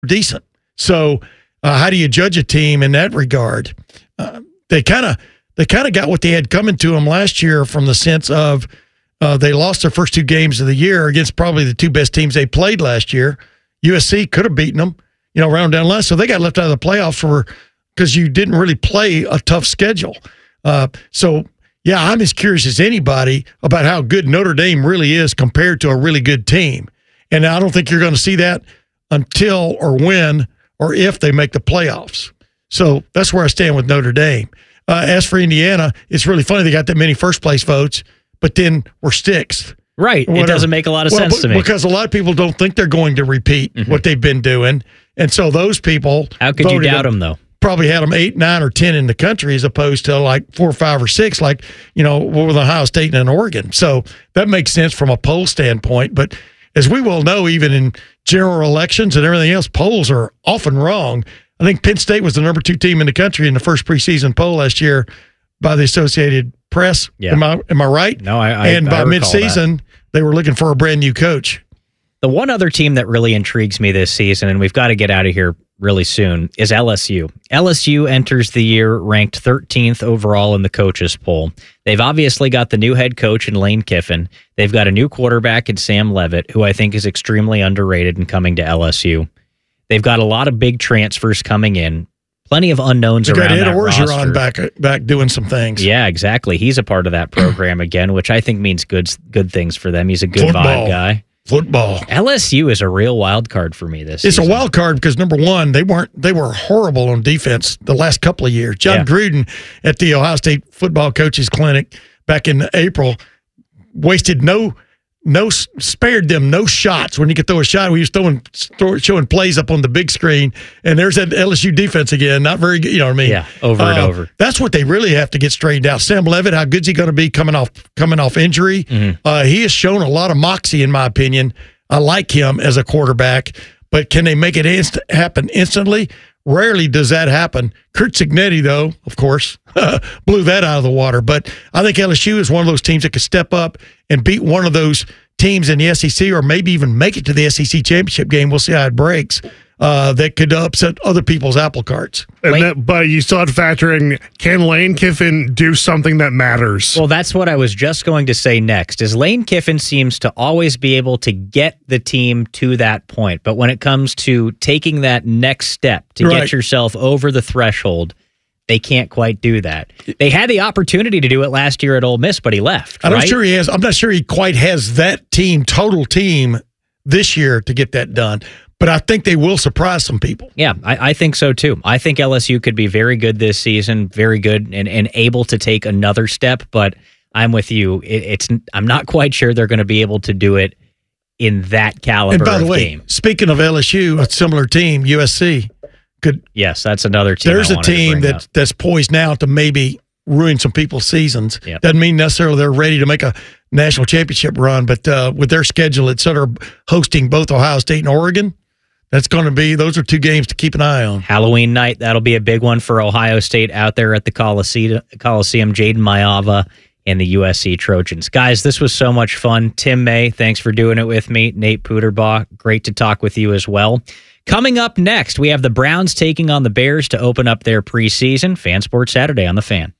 decent. So how do you judge a team in that regard? They kind of got what they had coming to them last year from the sense of they lost their first 2 games of the year against probably the 2 best teams they played last year. USC could have beaten them, round down last. So they got left out of the playoffs because you didn't really play a tough schedule. I'm as curious as anybody about how good Notre Dame really is compared to a really good team. And I don't think you're going to see that until or when or if they make the playoffs. So that's where I stand with Notre Dame. As for Indiana, it's really funny they got that many first-place votes, but then we're 6th. Right. It doesn't make a lot of sense to me. Because a lot of people don't think they're going to repeat what they've been doing. And so those people... How could you doubt them, though? Probably had them 8, 9, or 10 in the country as opposed to like 4, 5, or 6, like, with Ohio State and Oregon. So that makes sense from a poll standpoint. But as we well know, even in general elections and everything else, polls are often wrong. I think Penn State was the number 2 team in the country in the first preseason poll last year by the Associated Press. Yeah. Am I right? No, I And by midseason, they were looking for a brand new coach. The one other team that really intrigues me this season, and we've got to get out of here really soon, is LSU. LSU enters the year ranked 13th overall in the coaches poll. They've obviously got the new head coach in Lane Kiffin. They've got a new quarterback in Sam Leavitt, who I think is extremely underrated in coming to LSU. They've got a lot of big transfers coming in. Plenty of unknowns around that roster. Ed Orgeron back doing some things. Yeah, exactly. He's a part of that program again, which I think means good things for them. He's a good vibe guy. Football. LSU is a real wild card for me this season. It's a wild card because, number one, they were horrible on defense the last couple of years. John Gruden at the Ohio State Football Coaches Clinic back in April spared them no shots. When you could throw a shot, we was showing plays up on the big screen, and there's that LSU defense again. Not very good, you know what I mean? Yeah, over and over. That's what they really have to get straightened out. Sam Leavitt, how good's he going to be coming off injury? Mm-hmm. He has shown a lot of moxie, in my opinion. I like him as a quarterback, but can they make it happen instantly? Rarely does that happen. Curt Cignetti, though, of course, blew that out of the water. But I think LSU is one of those teams that could step up and beat one of those teams in the SEC, or maybe even make it to the SEC championship game. We'll see how it breaks. That could upset other people's apple carts. But you still have to factor in, can Lane Kiffin do something that matters? Well, that's what I was just going to say next, is Lane Kiffin seems to always be able to get the team to that point. But when it comes to taking that next step to get yourself over the threshold, they can't quite do that. They had the opportunity to do it last year at Ole Miss, but he left. I'm not sure he has. I'm not sure he quite has that total team this year to get that done. But I think they will surprise some people. Yeah, I think so too. I think LSU could be very good this season, very good and able to take another step. But I'm with you. I'm not quite sure they're going to be able to do it in that caliber of game. And by the way, speaking of LSU, a similar team, USC. Yes, that's another team. There's a team that's poised now to maybe ruin some people's seasons. Yep. Doesn't mean necessarily they're ready to make a national championship run, but with their schedule, etc., hosting both Ohio State and Oregon, those are 2 games to keep an eye on. Halloween night, that'll be a big one for Ohio State out there at the Coliseum. Jaden Maiava and the USC Trojans. Guys, this was so much fun. Tim May, thanks for doing it with me. Nate Puderbaugh, great to talk with you as well. Coming up next, we have the Browns taking on the Bears to open up their preseason. Fan Sports Saturday on The Fan.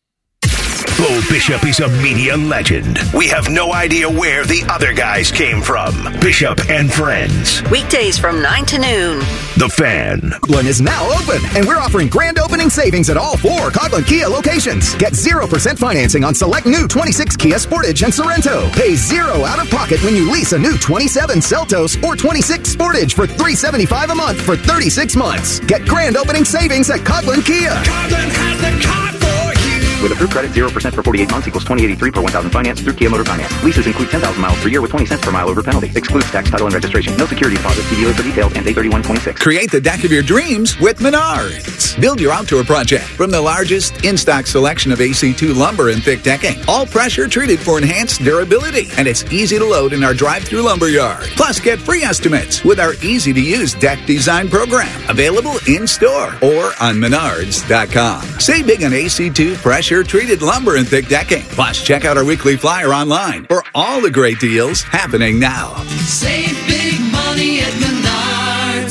Bo Bishop is a media legend. We have no idea where the other guys came from. Bishop and Friends. Weekdays from 9 to noon. The Fan. One is now open, and we're offering grand opening savings at all 4 Coghlan Kia locations. Get 0% financing on select new 26 Kia Sportage and Sorrento. Pay 0 out of pocket when you lease a new 27 Seltos or 26 Sportage for $375 a month for 36 months. Get grand opening savings at Coghlan Kia. Coghlan has the car for you. With approved credit, 0% for 48 months equals $20.83 per 1,000 finance through Kia Motor Finance. Leases include 10,000 miles per year with 20 cents per mile over penalty. Excludes tax, title, and registration. No security deposit. See dealer for details and A3126. Create the deck of your dreams with Menards. Build your outdoor project from the largest in-stock selection of AC2 lumber and thick decking. All pressure treated for enhanced durability. And it's easy to load in our drive-through lumber yard. Plus, get free estimates with our easy-to-use deck design program. Available in-store or on Menards.com. Save big on AC2 pressure-treated lumber and thick decking. Plus, check out our weekly flyer online for all the great deals happening now. Save big money at Menards.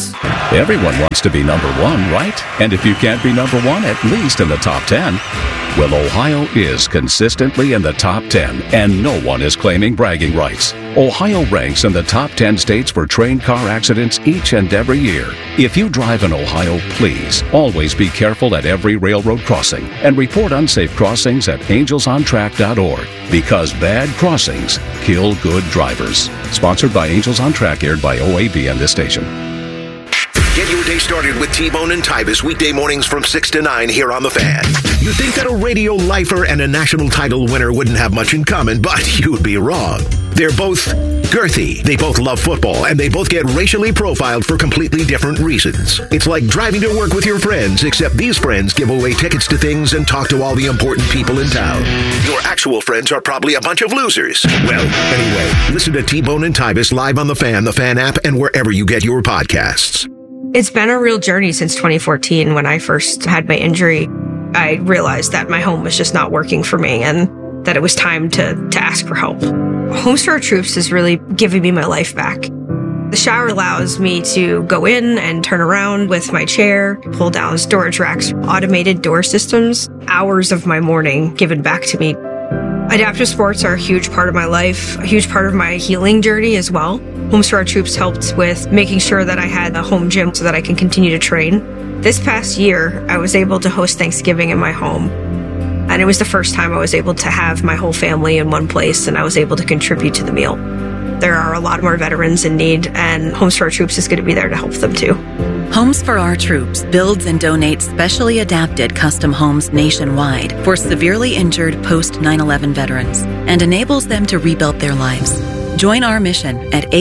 Everyone wants to be number one, right? And if you can't be number one, at least in the top 10. Well, Ohio is consistently in the top 10, and no one is claiming bragging rights. Ohio ranks in the top 10 states for train car accidents each and every year. If you drive in Ohio, please always be careful at every railroad crossing and report unsafe crossings at angelsontrack.org, because bad crossings kill good drivers. Sponsored by Angels on Track, aired by OAB and this station. Get your day started with T-Bone and Tybus weekday mornings from 6 to 9 here on The Fan. You think that a radio lifer and a national title winner wouldn't have much in common, but you'd be wrong. They're both girthy, they both love football, and they both get racially profiled for completely different reasons. It's like driving to work with your friends, except these friends give away tickets to things and talk to all the important people in town. Your actual friends are probably a bunch of losers. Well, anyway, listen to T-Bone and Tybus live on The Fan app, and wherever you get your podcasts. It's been a real journey since 2014. When I first had my injury, I realized that my home was just not working for me and that it was time to ask for help. Homes for Our Troops has really given me my life back. The shower allows me to go in and turn around with my chair, pull down storage racks, automated door systems, hours of my morning given back to me. Adaptive sports are a huge part of my life, a huge part of my healing journey as well. Homes for Our Troops helped with making sure that I had a home gym so that I can continue to train. This past year, I was able to host Thanksgiving in my home. And it was the first time I was able to have my whole family in one place, and I was able to contribute to the meal. There are a lot more veterans in need, and Homes for Our Troops is going to be there to help them too. Homes for Our Troops builds and donates specially adapted custom homes nationwide for severely injured post 9/11 veterans and enables them to rebuild their lives. Join our mission at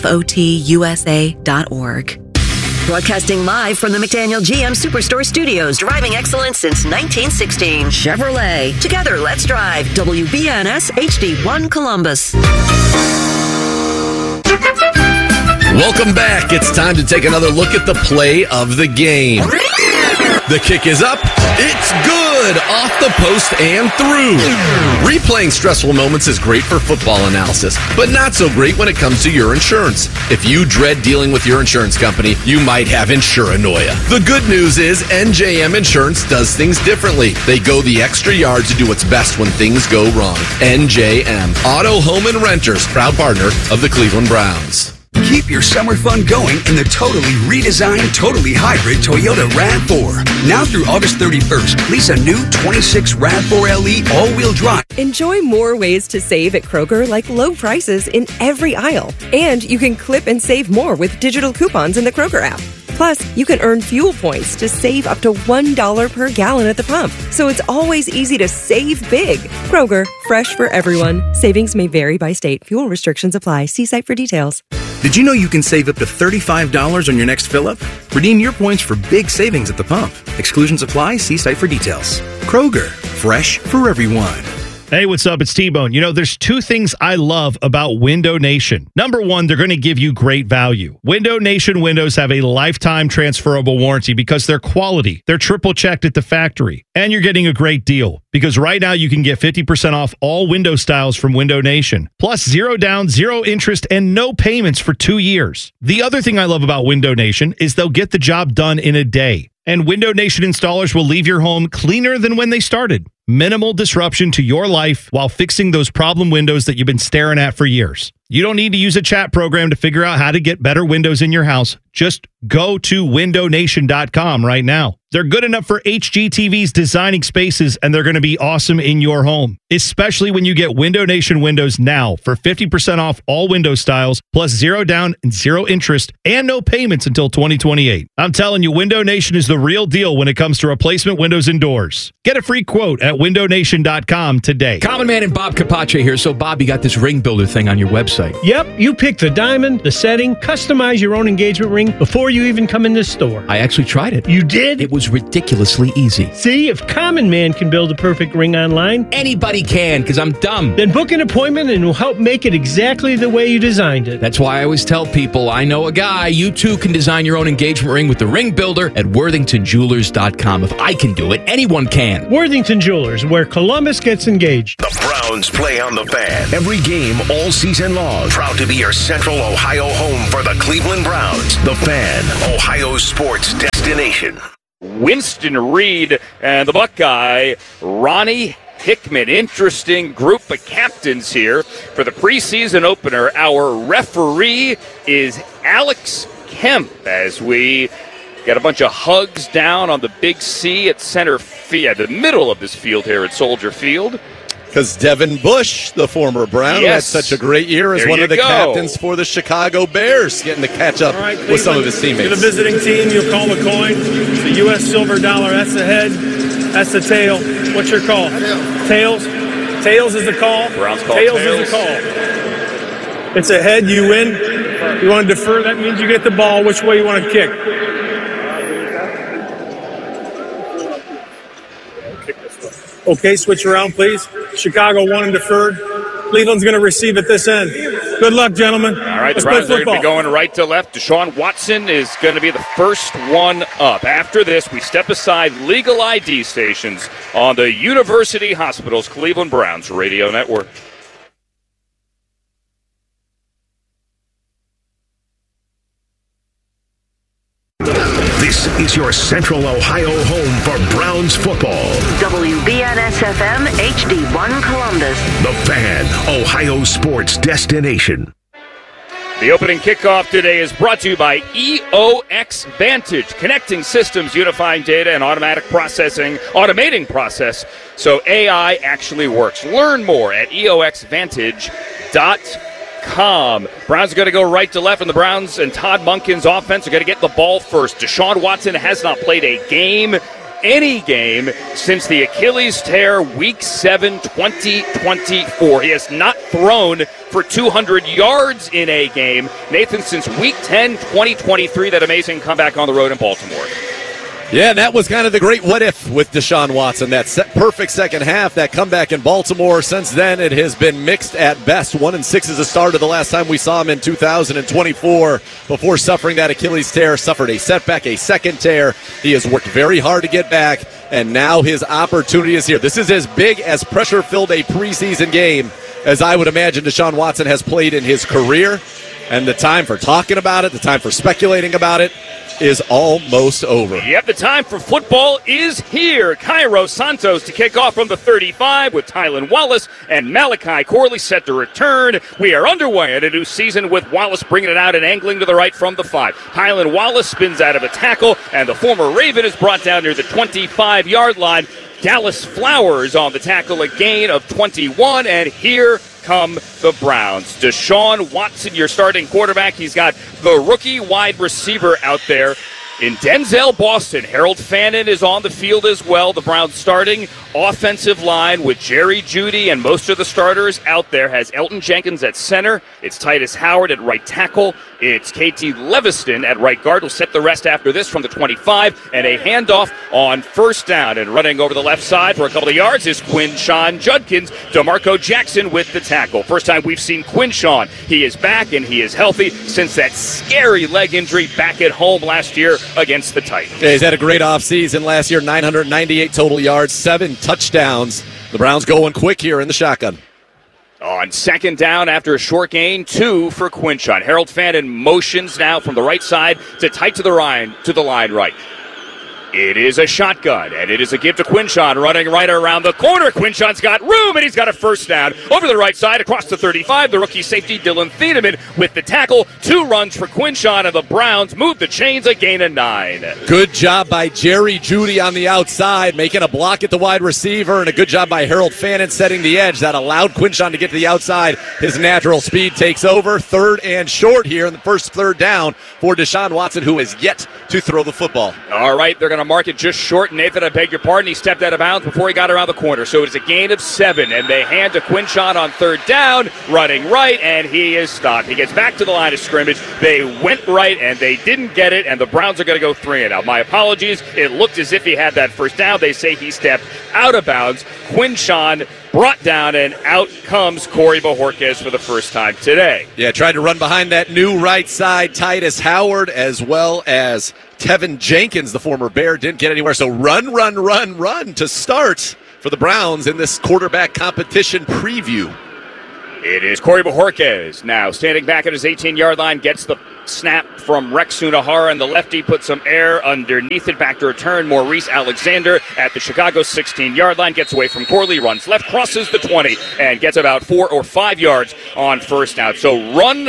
hfotusa.org. Broadcasting live from the McDaniel GM Superstore Studios. Driving excellence since 1916. Chevrolet. Together, let's drive. WBNS HD1 Columbus. Welcome back. It's time to take another look at the play of the game. The kick is up. It's good. Off the post and through. Replaying stressful moments is great for football analysis, but not so great when it comes to your insurance. If you dread dealing with your insurance company, you might have insuranoia. The good news is NJM Insurance does things differently. They go the extra yard to do what's best when things go wrong. NJM, Auto, Home, and Renters, proud partner of the Cleveland Browns. Keep your summer fun going in the totally redesigned, totally hybrid Toyota RAV4. Now through August 31st, lease a new 26 RAV4 LE all-wheel drive. Enjoy more ways to save at Kroger, like low prices in every aisle. And you can clip and save more with digital coupons in the Kroger app. Plus, you can earn fuel points to save up to $1 per gallon at the pump. So it's always easy to save big. Kroger, fresh for everyone. Savings may vary by state. Fuel restrictions apply. See site for details. Did you know you can save up to $35 on your next fill-up? Redeem your points for big savings at the pump. Exclusions apply. See site for details. Kroger, fresh for everyone. Hey, what's up? It's T-Bone. You know, there's two things I love about Window Nation. Number one, they're going to give you great value. Window Nation windows have a lifetime transferable warranty because they're quality. They're triple checked at the factory. And you're getting a great deal because right now you can get 50% off all window styles from Window Nation. Plus 0 down, 0 interest, and no payments for 2 years. The other thing I love about Window Nation is they'll get the job done in a day. And Window Nation installers will leave your home cleaner than when they started. Minimal disruption to your life while fixing those problem windows that you've been staring at for years. You don't need to use a chat program to figure out how to get better windows in your house. Just go to windownation.com right now. They're good enough for HGTV's designing spaces, and they're going to be awesome in your home, especially when you get Window Nation windows now for 50% off all window styles, plus 0 down and 0 interest, and no payments until 2028. I'm telling you, Window Nation is the real deal when it comes to replacement windows and doors. Get a free quote at windownation.com today. Common Man and Bob Capace here. So, Bob, you got this ring builder thing on your website. Yep, you pick the diamond, the setting, customize your own engagement ring before you even come in the store. I actually tried it. You did? It was ridiculously easy. See, if Common Man can build a perfect ring online, anybody can, because I'm dumb. Then book an appointment and we'll help make it exactly the way you designed it. That's why I always tell people, I know a guy. You too can design your own engagement ring with the ring builder at worthingtonjewelers.com. If I can do it, anyone can. Worthington Jewelers, where Columbus gets engaged. The Browns play on the Fan every game all season long. Dog. Proud to be your Central Ohio home for the Cleveland Browns. The Fan, Ohio sports destination. Winston Reed and the Buckeye, Ronnie Hickman. Interesting group of captains here for the preseason opener. Our referee is Alex Kemp as we get a bunch of hugs down on the Big C at center field, the middle of this field here at Soldier Field. Because Devin Bush, the former Brown, who had such a great year as one of the captains for the Chicago Bears, getting to catch up with some of his teammates. To the visiting team, you'll call the coin. The U.S. silver dollar, that's the head, that's the tail. What's your call? Tails. Tails is the call. Browns call tails is the call. It's a head, you win. You want to defer, that means you get the ball. Which way you want to kick? Okay, switch around, please. Chicago won and deferred. Cleveland's going to receive at this end. Good luck, gentlemen. All right, let's the Browns play are football. going to be going right to left. Deshaun Watson is going to be the first one up. After this, we step aside legal ID stations on the University Hospitals Cleveland Browns Radio Network. This is your Central Ohio home for Browns football. WBNS-FM HD1 Columbus. The Fan, Ohio sports destination. The opening kickoff today is brought to you by EOX Vantage, connecting systems, unifying data, and automating process so AI actually works. Learn more at EOXVantage.com. Browns are going to go right to left, and the Browns and Todd Monken's offense are going to get the ball first. Deshaun Watson has not played any game since the Achilles tear week 7, 2024. He has not thrown for 200 yards in a game, Nathan, since week 10, 2023, that amazing comeback on the road in Baltimore. Yeah, that was kind of the great what if with Deshaun Watson. That perfect second half, that comeback in Baltimore. Since then, it has been mixed at best. 1-6 is the start of the last time we saw him in 2024 before suffering that Achilles tear. Suffered a setback, a second tear. He has worked very hard to get back, and now his opportunity is here. This is as big as pressure-filled a preseason game as I would imagine Deshaun Watson has played in his career. And the time for talking about it, the time for speculating about it, is almost over. Yep, the time for football is here. Cairo Santos to kick off from the 35 with Tylan Wallace and Malachi Corley set to return. We are underway at a new season with Wallace bringing it out and angling to the right from the 5. Tylan Wallace spins out of a tackle, and the former Raven is brought down near the 25-yard line. Dallas Flowers on the tackle, a gain of 21, and here come the Browns. Deshaun Watson, your starting quarterback. He's got the rookie wide receiver out there in Denzel Boston. Harold Fannin is on the field as well. The Browns starting offensive line with Jerry Jeudy and most of the starters out there has Elton Jenkins at center. It's Titus Howard at right tackle. It's KT Leviston at right guard. We'll set the rest after this from the 25, and a handoff on first down. And running over the left side for a couple of yards is Quinshon Judkins. DeMarco Jackson with the tackle. First time we've seen Quinshon. He is back and he is healthy since that scary leg injury back at home last year against the Titans. Yeah, he's had a great offseason last year, 998 total yards, 7 touchdowns. The Browns going quick here in the shotgun. On second down after a short gain, 2 for Quinshon. Harold Fannin motions now from the right side to tight to the line right. It is a shotgun, and it is a give to Quinshon running right around the corner. Quinshon's got room, and he's got a first down. Over the right side, across the 35, the rookie safety Dylan Thieneman with the tackle. 2 runs for Quinshon, and the Browns move the chains, a gain of 9. Good job by Jerry Jeudy on the outside, making a block at the wide receiver, and a good job by Harold Fannin setting the edge. That allowed Quinshon to get to the outside. His natural speed takes over. 3rd and short here in the first 3rd down for Deshaun Watson, who has yet to throw the football. All right, they're going to mark it just short. Nathan, I beg your pardon, he stepped out of bounds before he got around the corner. So it's a gain of 7, and they hand to Quinshon on 3rd down, running right, and he is stopped. He gets back to the line of scrimmage. They went right, and they didn't get it, and the Browns are going to go 3 and out. My apologies. It looked as if he had that first down. They say he stepped out of bounds. Quinshon brought down, and out comes Corey Bojorquez for the first time today. Yeah, tried to run behind that new right side. Titus Howard as well as Tevin Jenkins, the former Bear, didn't get anywhere. So run to start for the Browns in this quarterback competition preview. It is Corey Bojorquez now standing back at his 18-yard line, gets the snap from Rex Sunahara, and the lefty puts some air underneath it. Back to return, Maurice Alexander at the Chicago 16-yard line, gets away from Corley, runs left, crosses the 20, and gets about 4 or 5 yards on first down. So run,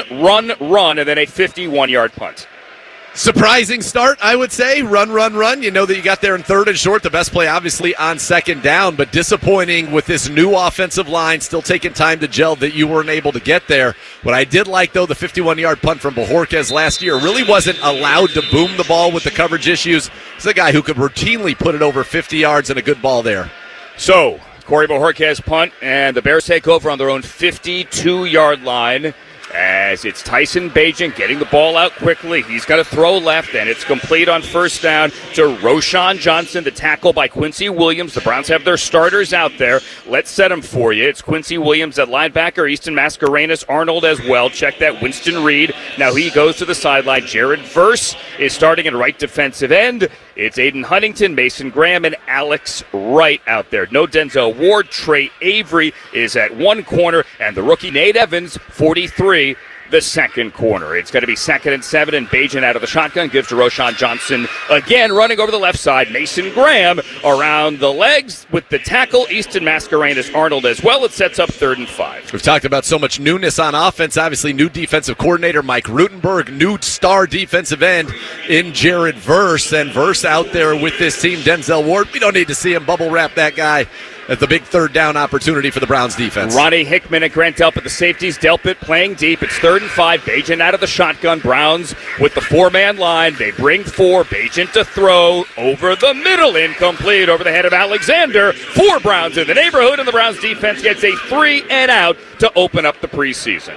and then a 51-yard punt. Surprising start, I would say. Run. You know that you got there in third and short. The best play, obviously, on second down, but disappointing with this new offensive line still taking time to gel that you weren't able to get there. What I did like, though, the 51-yard punt from Bojorquez last year really wasn't allowed to boom the ball with the coverage issues. He's a guy who could routinely put it over 50 yards and a good ball there. So, Corey Bojorquez punt, and the Bears take over on their own 52-yard line. As it's Tyson Bagent getting the ball out quickly. He's got to throw left, and it's complete on first down to Roschon Johnson. The tackle by Quincy Williams. The Browns have their starters out there. Let's set them for you. It's Quincy Williams at linebacker, Easton Mascarenas, Arnold as well. Check that, Winston Reed. Now he goes to the sideline. Jared Verse is starting at right defensive end. It's Aiden Huntington, Mason Graham, and Alex Wright out there. No Denzel Ward. Trey Avery is at one corner, and the rookie Nate Evans, 43, the second corner. It's going to be 2nd and 7, and Bagent out of the shotgun gives to Roschon Johnson again, running over the left side. Mason Graham around the legs with the tackle. Easton Mascarenas, Arnold as well. It sets up 3rd and 5. We've talked about so much newness on offense. Obviously, new defensive coordinator Mike Rutenberg, new star defensive end in Jared Verse, and Verse out there with this team. Denzel Ward, we don't need to see him bubble wrap that guy. That's the big third down opportunity for the Browns defense. Ronnie Hickman and Grant Delpit, the safeties. Delpit playing deep. It's 3rd and 5. Bagent out of the shotgun. Browns with the 4-man line. They bring 4. Bagent to throw over the middle. Incomplete over the head of Alexander. 4 Browns in the neighborhood, and the Browns defense gets a 3 and out to open up the preseason.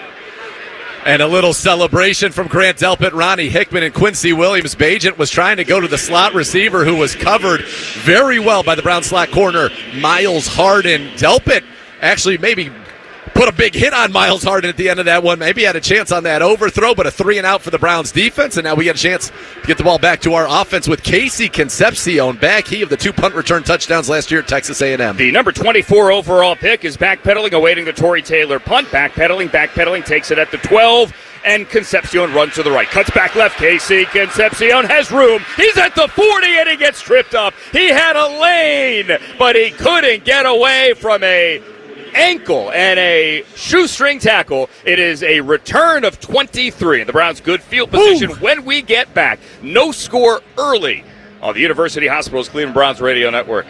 And a little celebration from Grant Delpit, Ronnie Hickman, and Quincy Williams. Bagent was trying to go to the slot receiver, who was covered very well by the Brown slot corner, Miles Harden. Delpit actually maybe put a big hit on Miles Harden at the end of that one. Maybe had a chance on that overthrow, but a 3 and out for the Browns defense. And now we get a chance to get the ball back to our offense with Casey Concepcion back. He of the 2 punt return touchdowns last year at Texas A&M. The number 24 overall pick is backpedaling, awaiting the Torrey Taylor punt. Backpedaling, takes it at the 12. And Concepcion runs to the right. Cuts back left. Casey Concepcion has room. He's at the 40, and he gets tripped up. He had a lane, but he couldn't get away from a ankle and a shoestring tackle. It is a return of 23. The Browns good field position when we get back. No score early on the University Hospitals Cleveland Browns Radio Network.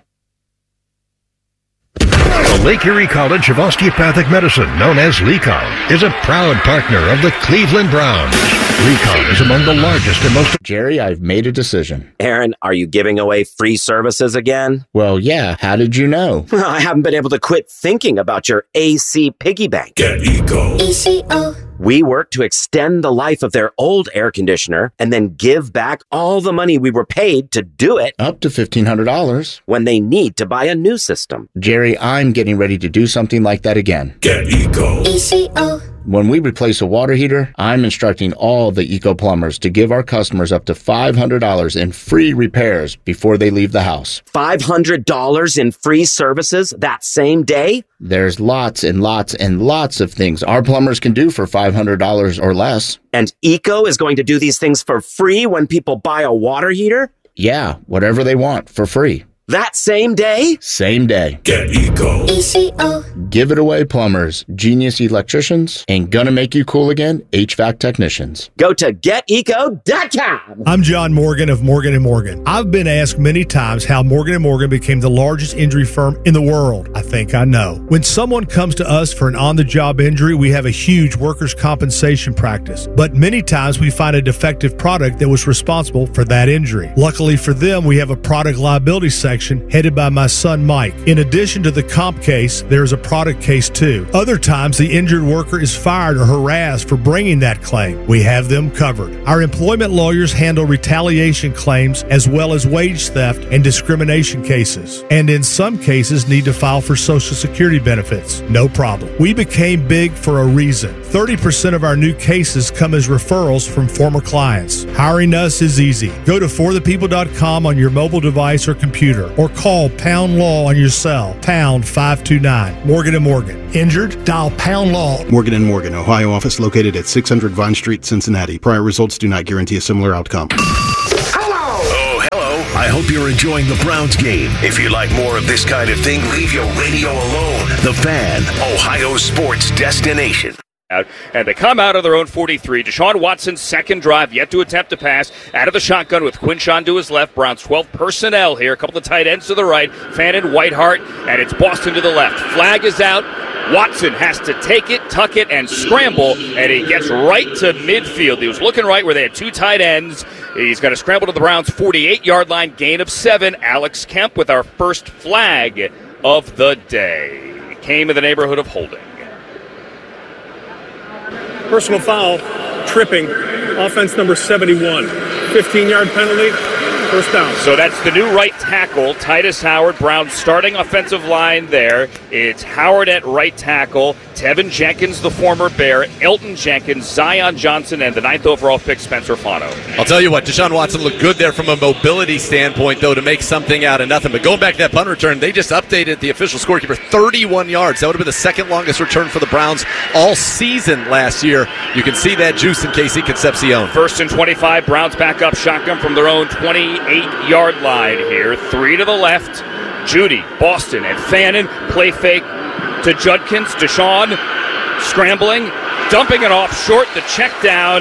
The Lake Erie College of Osteopathic Medicine, known as LECON, is a proud partner of the Cleveland Browns. LECON is among the largest and most... Jerry, I've made a decision. Aaron, are you giving away free services again? Well, yeah. How did you know? Well, I haven't been able to quit thinking about your AC piggy bank. Get Eco. ECO. We work to extend the life of their old air conditioner and then give back all the money we were paid to do it. Up to $1,500. When they need to buy a new system. Jerry, I'm getting ready to do something like that again. Get Eco. ECO. When we replace a water heater, I'm instructing all the Eco plumbers to give our customers up to $500 in free repairs before they leave the house. $500 in free services that same day? There's lots and lots and lots of things our plumbers can do for $500 or less. And Eco is going to do these things for free when people buy a water heater? Yeah, whatever they want for free. That same day? Same day. Get Eco. ECO. Give it away, plumbers, genius electricians, and gonna make you cool again, HVAC technicians. Go to geteco.com. I'm John Morgan of Morgan & Morgan. I've been asked many times how Morgan & Morgan became the largest injury firm in the world. I think I know. When someone comes to us for an on-the-job injury, we have a huge workers' compensation practice. But many times we find a defective product that was responsible for that injury. Luckily for them, we have a product liability section headed by my son Mike. In addition to the comp case, there is a product case too. Other times the injured worker is fired or harassed for bringing that claim. We have them covered. Our employment lawyers handle retaliation claims as well as wage theft and discrimination cases, and in some cases need to file for Social Security benefits. No problem. We became big for a reason. 30% of our new cases come as referrals from former clients. Hiring us is easy. Go to forthepeople.com on your mobile device or computer, or call Pound Law on your cell, pound 529. Morgan Morgan & Morgan. Injured? Dial pound law. Morgan & Morgan, Ohio office located at 600 Vine Street, Cincinnati. Prior results do not guarantee a similar outcome. Oh, hello. I hope you're enjoying the Browns game. If you like more of this kind of thing, leave your radio alone. The Fan, Ohio sports destination. And they come out of their own 43. Deshaun Watson's second drive, yet to attempt to pass. Out of the shotgun with Quinshon to his left. Browns 12 personnel here. A couple of tight ends to the right. Fannin, Whitehart, and it's Boston to the left. Flag is out. Watson has to take it, tuck it, and scramble, and he gets right to midfield. He was looking right where they had two tight ends. He's going to scramble to the Browns' 48-yard line, gain of 7. Alex Kemp with our first flag of the day. It came in the neighborhood of holding. Personal foul, tripping, offense number 71. 15-yard penalty, first down. So that's the new right tackle, Titus Howard. Brown's starting offensive line there. It's Howard at right tackle, Tevin Jenkins, the former Bear, Elton Jenkins, Zion Johnson, and the 9th overall pick, Spencer Fano. I'll tell you what, Deshaun Watson looked good there from a mobility standpoint, though, to make something out of nothing. But going back to that punt return, they just updated the official scorekeeper, 31 yards. That would have been the second longest return for the Browns all season last year. You can see that juice in KC Concepcion. 1st and 25, Browns back up shotgun from their own 28-yard line here. 3 to the left. Judy, Boston, and Fannin. Play fake to Judkins. Deshaun scrambling, dumping it off short. The check down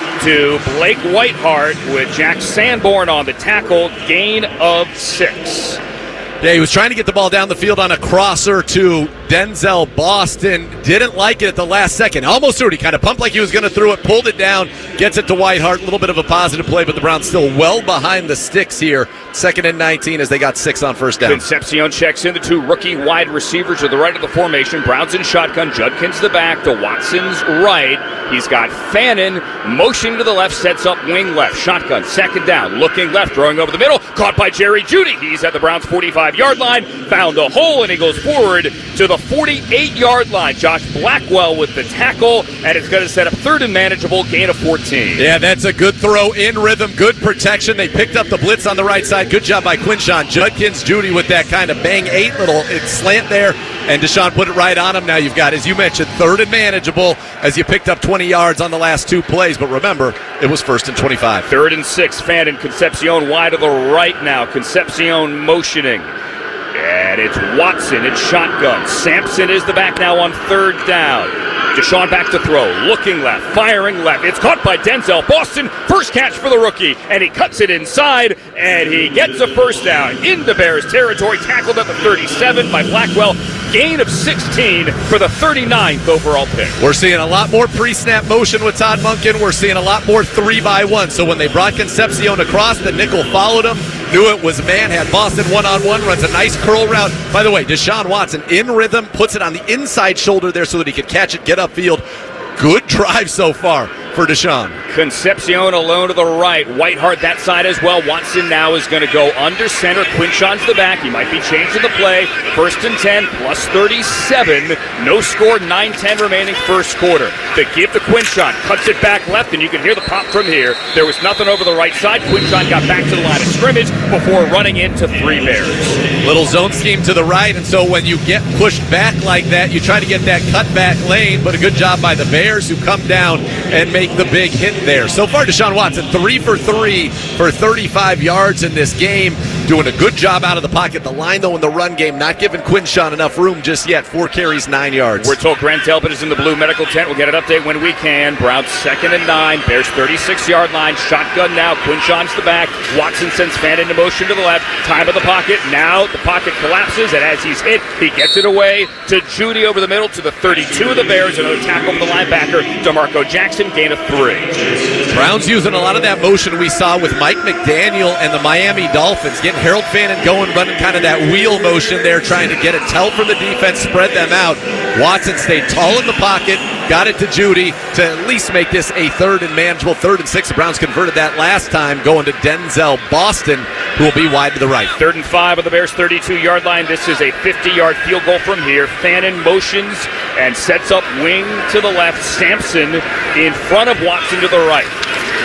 to Blake Whitehart with Jack Sanborn on the tackle. Gain of 6. Yeah, he was trying to get the ball down the field on a crosser to Denzel Boston. Didn't like it at the last second. Almost threw it. He kind of pumped like he was going to throw it, pulled it down, gets it to Whitehart. A little bit of a positive play, but the Browns still well behind the sticks here. 2nd and 19 as they got 6 on first down. Concepcion checks in. The two rookie wide receivers to the right of the formation. Browns in shotgun. Judkins the back to Watson's right. He's got Fannin motioning to the left, sets up wing left. Shotgun, 2nd down. Looking left, throwing over the middle. Caught by Jerry Jeudy. He's at the Browns' 45-yard line. Found a hole, and he goes forward to the 48-yard line. Josh Blackwell with the tackle, and it's going to set up 3rd and manageable, gain of 14. Yeah, that's a good throw in rhythm, good protection. They picked up the blitz on the right side. Good job by Quinshon Judkins. Judy with that kind of bang 8 little slant there, and Deshaun put it right on him. Now you've got, as you mentioned, 3rd and manageable as you picked up 20 yards on the last 2 plays. But remember, it was 1st and 25. 3rd and 6. Fannin, Concepcion wide to the right now. Concepcion motioning. And it's Watson in shotgun. Sampson is the back now on 3rd down. Deshaun back to throw. Looking left. Firing left. It's caught by Denzel Boston. First catch for the rookie. And he cuts it inside. And he gets a first down into Bears territory. Tackled at the 37 by Blackwell. Gain of 16 for the 39th overall pick. We're seeing a lot more pre-snap motion with Todd Monken. We're seeing a lot more 3-by-1. So when they brought Concepcion across, the nickel followed him. Knew it was man. Had Boston one-on-one. Runs a nice curl route. By the way, Deshaun Watson in rhythm. Puts it on the inside shoulder there so that he could catch it, get upfield. Good drive so far for Deshaun. Concepcion alone to the right. Whitehart that side as well. Watson now is going to go under center. Quinshon's the back. He might be changing the play. 1st and 10 plus 37. No score, 9-10 remaining first quarter. The give to Quinshon. Cuts it back left, and you can hear the pop from here. There was nothing over the right side. Quinshon got back to the line of scrimmage before running into 3 Bears. Little zone scheme to the right, and so when you get pushed back like that, you try to get that cutback lane, but a good job by the Bears who come down and make the big hit there. So far, Deshaun Watson, 3 for 3 for 35 yards in this game. Doing a good job out of the pocket. The line, though, in the run game, not giving Quinshon enough room just yet. 4 carries, 9 yards. We're told Grant Delpit is in the blue medical tent. We'll get an update when we can. Browns 2nd and 9. Bears 36-yard line. Shotgun now. Quinshon's the back. Watson sends Fannin into motion to the left. Time of the pocket. Now the pocket collapses, and as he's hit, he gets it away to Judy over the middle to the 32 of the Bears. Another tackle from the linebacker, DeMarco Jackson. Gain of 3. Browns using a lot of that motion we saw with Mike McDaniel and the Miami Dolphins, getting Harold Fannin going, running kind of that wheel motion there, trying to get a tell from the defense, spread them out. Watson stayed tall in the pocket, got it to Judy to at least make this a 3rd and manageable. 3rd and 6. The Browns converted that last time, going to Denzel Boston, who will be wide to the right. 3rd and 5 of the Bears' 32-yard line. This is a 50-yard field goal from here. Fannin motions and sets up wing to the left. Sampson in front of Watson to the right.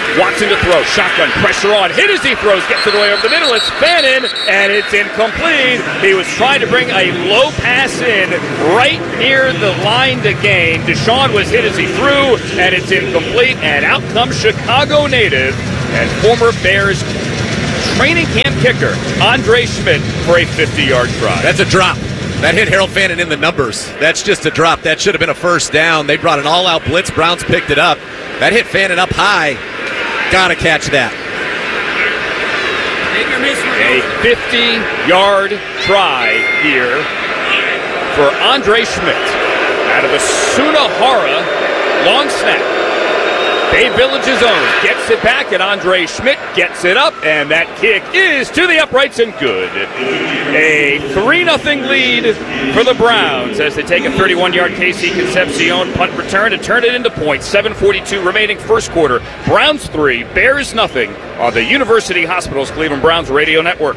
Watson to throw. Shotgun pressure on. Hit as he throws. Gets it away over the middle. It's Fannin, and it's incomplete. He was trying to bring a low pass in right near the line to gain. Deshaun was hit as he threw, and it's incomplete. And out comes Chicago native and former Bears training camp kicker Andre Schmidt for a 50-yard try. That's a drop. That hit Harold Fannin in the numbers. That's just a drop. That should have been a first down. They brought an all-out blitz. Browns picked it up. That hit Fannin up high. Gotta catch that. A 50-yard try here for Andre Schmidt out of the Sunahara. Long snap. Bay Village's own gets it back, and Andre Schmidt gets it up, and that kick is to the uprights and good. A 3-0 lead for the Browns as they take a 31-yard KC Concepcion punt return to turn it into points. 7:42 remaining first quarter. Browns 3, Bears nothing on the University Hospitals Cleveland Browns radio network.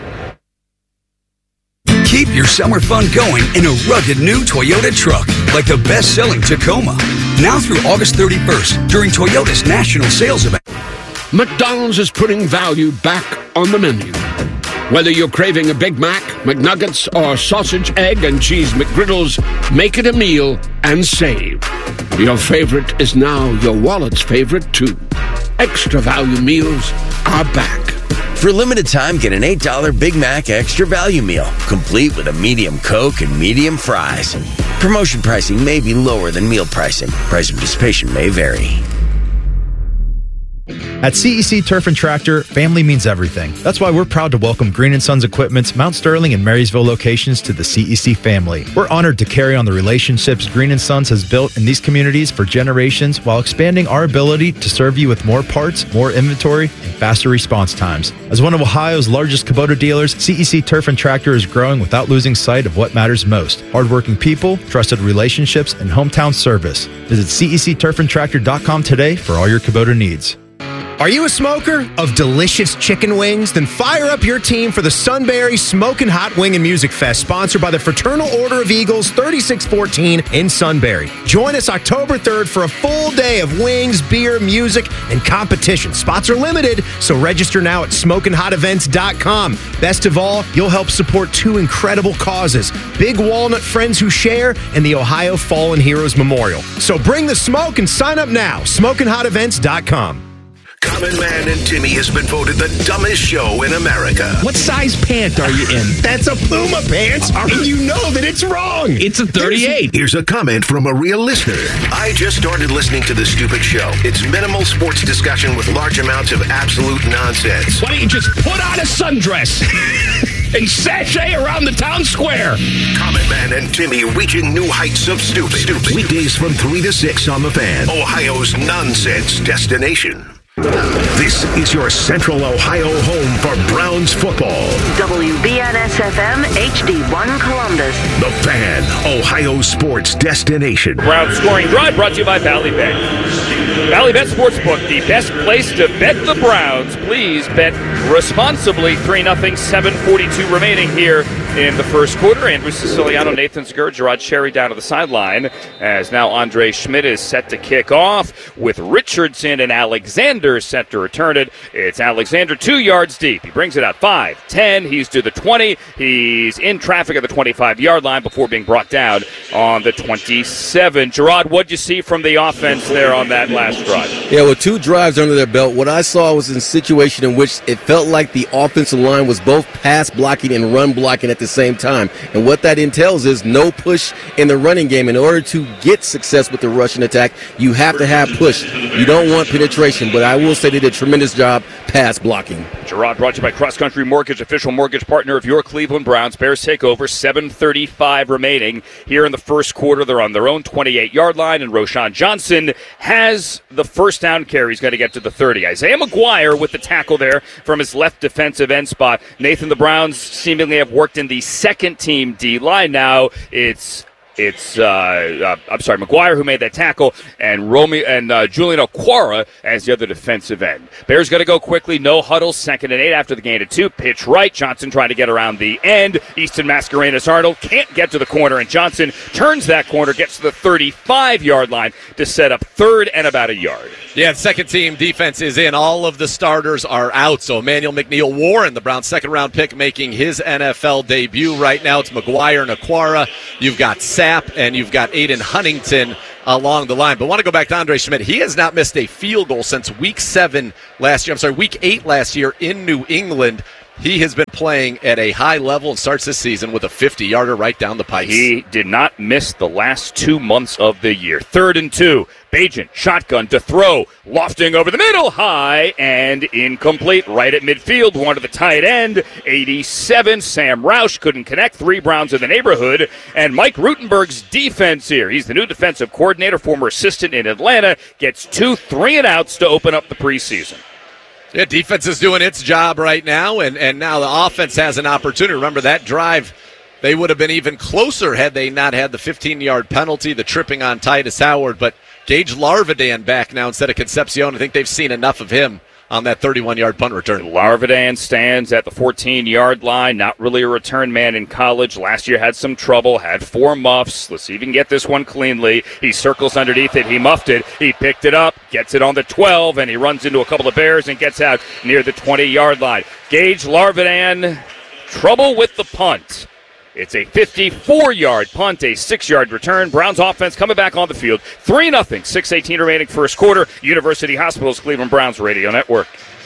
Keep your summer fun going in a rugged new Toyota truck, like the best-selling Tacoma. Now through August 31st, during Toyota's national sales event. McDonald's is putting value back on the menu. Whether you're craving a Big Mac, McNuggets, or sausage, egg, and cheese McGriddles, make it a meal and save. Your favorite is now your wallet's favorite, too. Extra value meals are back. For a limited time, get an $8 Big Mac Extra Value Meal, complete with a medium Coke and medium fries. Promotion pricing may be lower than meal pricing. Price of participation may vary. At CEC Turf and Tractor, family means everything. That's why we're proud to welcome Green & Sons Equipment's Mount Sterling and Marysville locations to the CEC family. We're honored to carry on the relationships Green & Sons has built in these communities for generations while expanding our ability to serve you with more parts, more inventory, and faster response times. As one of Ohio's largest Kubota dealers, CEC Turf and Tractor is growing without losing sight of what matters most: hardworking people, trusted relationships, and hometown service. Visit CECTurfandTractor.com today for all your Kubota needs. Are you a smoker of delicious chicken wings? Then fire up your team for the Sunbury Smokin' Hot Wing and Music Fest, sponsored by the Fraternal Order of Eagles 3614 in Sunbury. Join us October 3rd for a full day of wings, beer, music, and competition. Spots are limited, so register now at SmokinHotEvents.com. Best of all, you'll help support two incredible causes: Big Walnut Friends Who Share and the Ohio Fallen Heroes Memorial. So bring the smoke and sign up now. SmokinHotEvents.com. Common Man and Timmy has been voted the dumbest show in America. What size pant are you in? That's a Puma pants, and you know that it's wrong. It's a 38. Here's a comment from a real listener. I just started listening to the stupid show. It's minimal sports discussion with large amounts of absolute nonsense. Why don't you just put on a sundress and sashay around the town square? Common Man and Timmy reaching new heights of stupid. Weekdays from 3 to 6 on The Fan, Ohio's nonsense destination. This is your Central Ohio home for Browns football. WBNS-FM HD1 Columbus. The Fan, Ohio sports destination. Browns scoring drive brought to you by Valley Bet. Valley Bet Sportsbook, the best place to bet the Browns. Please bet responsibly. 3-0, 7:42 remaining here in the first quarter. Andrew Siciliano, Nathan Zgur, Gerard Cherry down to the sideline, as now Andre Schmidt is set to kick off with Richardson and Alexander set to return it. It's Alexander 2 yards deep. He brings it out 5, 10. He's to the 20. He's in traffic at the 25-yard line before being brought down on the 27. Gerard, what'd you see from the offense there on that last drive? Yeah, with 2 drives under their belt, what I saw was a situation in which it felt like the offensive line was both pass blocking and run blocking at the same time. And what that entails is no push in the running game. In order to get success with the rushing attack, you have to have push. You don't want penetration, but I will say they did a tremendous job pass blocking. Gerard brought to you by Cross Country Mortgage, official mortgage partner of your Cleveland Browns. Bears take over, 7:35 remaining here in the first quarter. They're on their own 28-yard line, and Roshan Johnson has the first down carry. He's going to get to the 30. Isaiah McGuire with the tackle there from his left defensive end spot. Nathan, the Browns seemingly have worked in the second-team D-line now. It's It's McGuire who made that tackle, and Julian Okwara as the other defensive end. Bears going to go quickly, no huddle, 2nd and 8 after the gain of 2. Pitch right, Johnson trying to get around the end. Easton Mascarenas-Arnold can't get to the corner, and Johnson turns that corner, gets to the 35-yard line to set up 3rd and about a yard. Yeah, second team defense is in. All of the starters are out. So Emmanuel McNeil Warren, the Browns' second-round pick, making his NFL debut right now. It's McGuire and Okwara. You've got Sapp and you've got Aiden Huntington along the line. But I want to go back to Andre Schmidt. He has not missed a field goal since week 8 last year in New England. He has been playing at a high level and starts this season with a 50-yarder right down the pipes. He did not miss the last 2 months of the year. 3rd and 2. Bagent, shotgun to throw, lofting over the middle, high and incomplete. Right at midfield, one to the tight end, 87. Sam Roush couldn't connect. 3 Browns in the neighborhood. And Mike Rutenberg's defense here. He's the new defensive coordinator, former assistant in Atlanta. Gets 2 3-and-outs to open up the preseason. Yeah, defense is doing its job right now, and now the offense has an opportunity. Remember that drive, they would have been even closer had they not had the 15-yard penalty, the tripping on Titus Howard. But Gage Larvidan back now instead of Concepcion. I think they've seen enough of him on that 31-yard punt return. Larvidan stands at the 14-yard line. Not really a return man in college. Last year had some trouble, had 4 muffs. Let's see if he can get this one cleanly. He circles underneath it. He muffed it. He picked it up, gets it on the 12, and he runs into a couple of Bears and gets out near the 20-yard line. Gage Larvidan, trouble with the punt. It's a 54-yard punt, a 6-yard return. Browns offense coming back on the field. 3-0, 6:18 remaining first quarter. University Hospitals, Cleveland Browns Radio Network.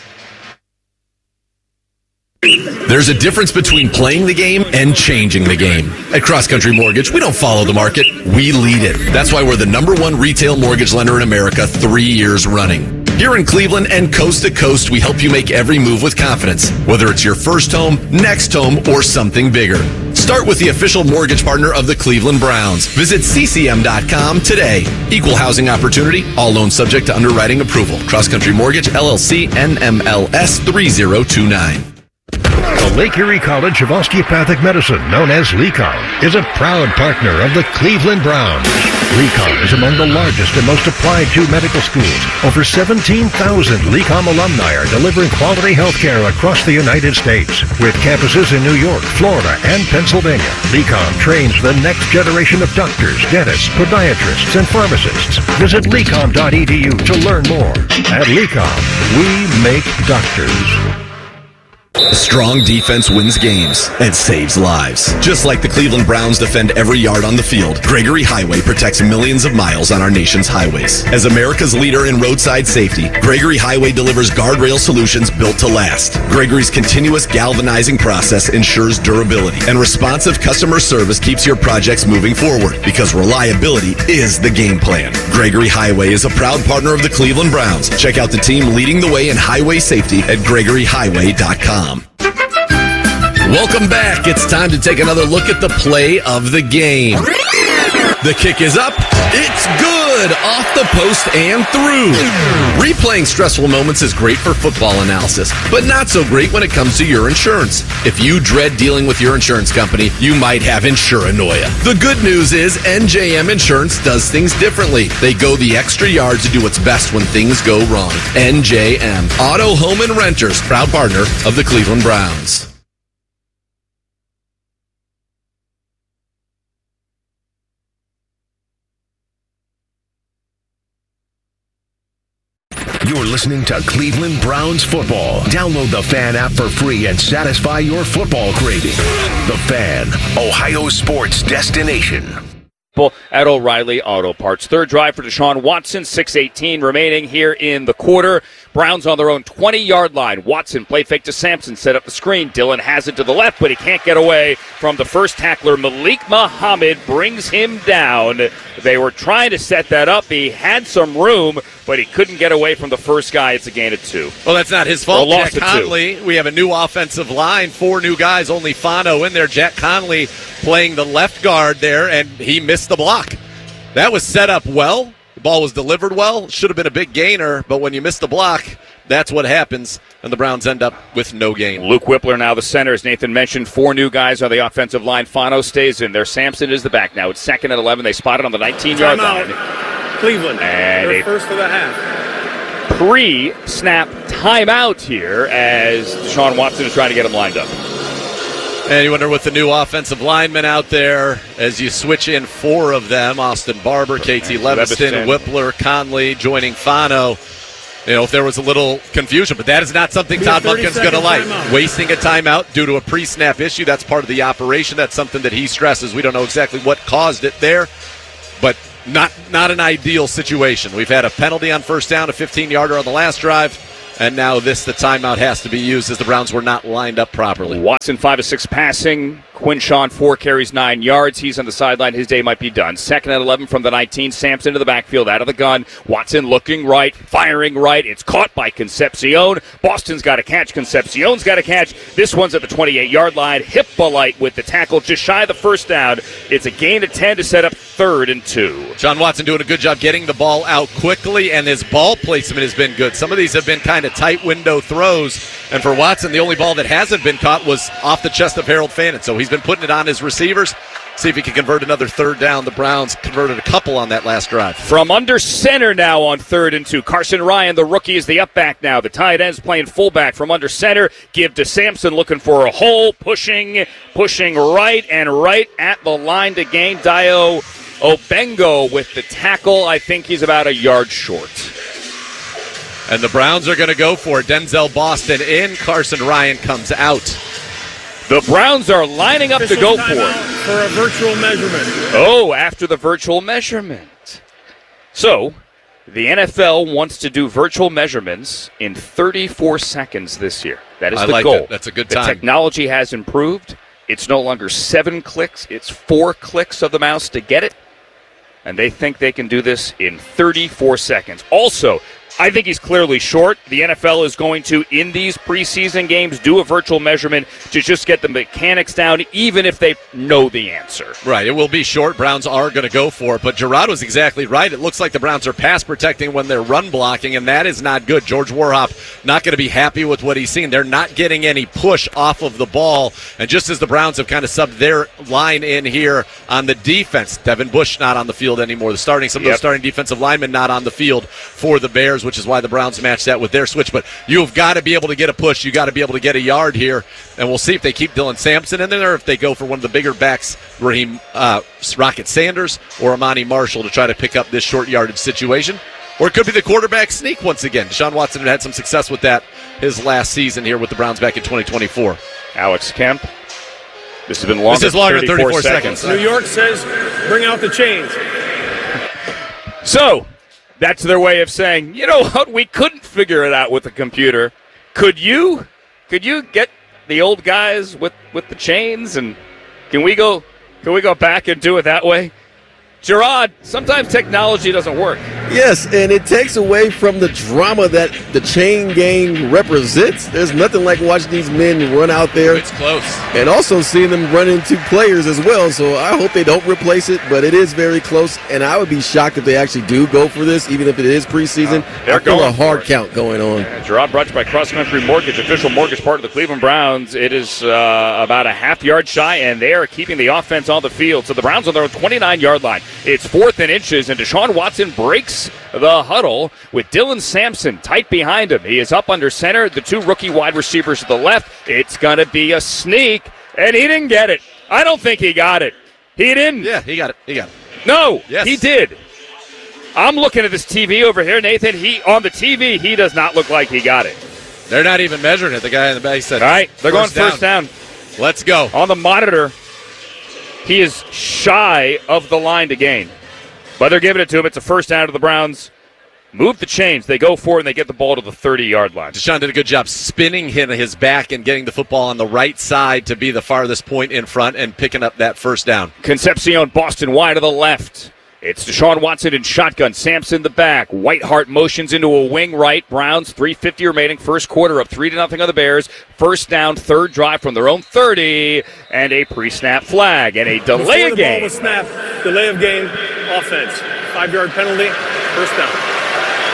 There's a difference between playing the game and changing the game. At Cross Country Mortgage, we don't follow the market, we lead it. That's why we're the #1 retail mortgage lender in America 3 years running. Here in Cleveland and coast to coast, we help you make every move with confidence, whether it's your first home, next home, or something bigger. Start with the official mortgage partner of the Cleveland Browns. Visit ccm.com today. Equal housing opportunity, all loans subject to underwriting approval. Cross Country Mortgage, LLC, NMLS 3029. The Lake Erie College of Osteopathic Medicine, known as LECOM, is a proud partner of the Cleveland Browns. LECOM is among the largest and most applied to medical schools. Over 17,000 LECOM alumni are delivering quality health care across the United States. With campuses in New York, Florida, and Pennsylvania, LECOM trains the next generation of doctors, dentists, podiatrists, and pharmacists. Visit lecom.edu to learn more. At LECOM, we make doctors. A strong defense wins games and saves lives. Just like the Cleveland Browns defend every yard on the field, Gregory Highway protects millions of miles on our nation's highways. As America's leader in roadside safety, Gregory Highway delivers guardrail solutions built to last. Gregory's continuous galvanizing process ensures durability, and responsive customer service keeps your projects moving forward, because reliability is the game plan. Gregory Highway is a proud partner of the Cleveland Browns. Check out the team leading the way in highway safety at GregoryHighway.com. Welcome back. It's time to take another look at the play of the game. The kick is up. It's good. Off the post and through. Replaying stressful moments is great for football analysis, but not so great when it comes to your insurance. If you dread dealing with your insurance company, you might have insuranoia. The good news is NJM Insurance does things differently. They go the extra yard to do what's best when things go wrong. NJM, Auto, Home, and Renters, proud partner of the Cleveland Browns. You're listening to Cleveland Browns football. Download the Fan app for free and satisfy your football craving. The Fan, Ohio sports destination. At O'Reilly Auto Parts. Third drive for Deshaun Watson, 6:18 remaining here in the quarter. Browns on their own 20-yard line. Watson play fake to Sampson, set up the screen. Dillon has it to the left, but he can't get away from the first tackler. Malik Muhammad brings him down. They were trying to set that up. He had some room, but he couldn't get away from the first guy. It's a gain of 2. Well, that's not his fault. Jack Conley, we have a new offensive line, 4 new guys, only Fano in there. Jack Conley playing the left guard there, and he missed the block. That was set up well. The ball was delivered well. Should have been a big gainer, but when you miss the block, that's what happens, and the Browns end up with no gain. Luke Whippler now the center. As Nathan mentioned, 4 new guys on the offensive line. Fano stays in there. Sampson is the back now. It's 2nd and 11. They spot it on the 19-yard line. Cleveland. And their first of the half. Pre-snap timeout here as Deshaun Watson is trying to get him lined up. And you wonder with the new offensive linemen out there, as you switch in 4 of them, Austin Barber, KT Leviston, Whippler, Conley joining Fano, if there was a little confusion. But that is not something Todd Monken's going to like. Wasting a timeout due to a pre-snap issue, that's part of the operation. That's something that he stresses. We don't know exactly what caused it there, but not an ideal situation. We've had a penalty on first down, a 15-yarder on the last drive, and now the timeout has to be used as the Browns were not lined up properly. Watson 5 of 6 passing. Quinshawn 4 carries 9 yards. He's on the sideline. His day might be done. 2nd and 11 from the 19. Sampson to the backfield out of the gun. Watson looking right, firing right. It's caught by Concepcion. Boston's got to catch. Concepcion's got to catch. This one's at the 28-yard line. Hippolyte with the tackle just shy of the first down. It's a gain of 10 to set up 3rd and 2. John Watson doing a good job getting the ball out quickly, and his ball placement has been good. Some of these have been kind of tight window throws, and for Watson, the only ball that hasn't been caught was off the chest of Harold Fannin. So he's been putting it on his receivers. See if he can convert another 3rd down. The Browns converted a couple on that last drive. From under center now on 3rd and 2. Carson Ryan, the rookie, is the up back now. The tight end's playing fullback from under center. Give to Sampson looking for a hole. Pushing right and right at the line to gain. Dio Obengo with the tackle. I think he's about a yard short. And the Browns are going to go for it. Denzel Boston in. Carson Ryan comes out. The Browns are lining up to go for it. For a virtual measurement. Oh, after the virtual measurement. So, the NFL wants to do virtual measurements in 34 seconds this year. That is the goal. It. That's a good time. The technology has improved. It's no longer 7 clicks. It's 4 clicks of the mouse to get it. And they think they can do this in 34 seconds. Also, I think he's clearly short. The NFL is going to, in these preseason games, do a virtual measurement to just get the mechanics down, even if they know the answer. Right, it will be short. Browns are going to go for it. But Gerard was exactly right. It looks like the Browns are pass protecting when they're run blocking, and that is not good. George Warhop not going to be happy with what he's seen. They're not getting any push off of the ball. And just as the Browns have kind of subbed their line in here on the defense, Devin Bush not on the field anymore. Some of those starting defensive linemen not on the field for the Bears, which is why the Browns match that with their switch. But you've got to be able to get a push. You've got to be able to get a yard here. And we'll see if they keep Dylan Sampson in there or if they go for one of the bigger backs, Raheem Rocket Sanders or Amani Marshall, to try to pick up this short yardage situation. Or it could be the quarterback sneak once again. Deshaun Watson had some success with that his last season here with the Browns back in 2024. Alex Kemp. This has been longer, this is longer than 34 seconds. New York says, bring out the chains. So, that's their way of saying, you know what, we couldn't figure it out with the computer. Could you? Could you get the old guys with the chains, and can we go back and do it that way? Gerard, sometimes technology doesn't work. Yes, and it takes away from the drama that the chain gang represents. There's nothing like watching these men run out there. It's close. And also seeing them run into players as well. So I hope they don't replace it, but it is very close. And I would be shocked if they actually do go for this, even if it is preseason. They're I feel going a hard for it. count going on. Gerard brought to you by Cross Country Mortgage, official mortgage partner of the Cleveland Browns. It is about a half yard shy, and they are keeping the offense on the field. So the Browns on their 29-yard line. It's 4th and inches, and Deshaun Watson breaks the huddle with Dylan Sampson tight behind him. He is up under center. The 2 rookie wide receivers to the left. It's going to be a sneak, and he didn't get it. I don't think he got it. He didn't. Yeah, he got it. No, yes. He did. I'm looking at this TV over here, Nathan. On the TV, he does not look like he got it. They're not even measuring it. The guy in the back said, all right, they're going first down. Let's go. On the monitor, he is shy of the line to gain. But they're giving it to him. It's a first down to the Browns. Move the chains. They go for it, and they get the ball to the 30-yard line. Deshaun did a good job spinning his back and getting the football on the right side to be the farthest point in front and picking up that first down. Concepcion, Boston wide to the left. It's Deshaun Watson in shotgun. Sampson the back. Whiteheart motions into a wing right. Browns, 3:50 remaining. First quarter up 3-0 on the Bears. First down, third drive from their own 30. And a pre-snap flag. And a delay of game. Ball was snapped. Delay of game. Offense. 5-yard penalty. First down.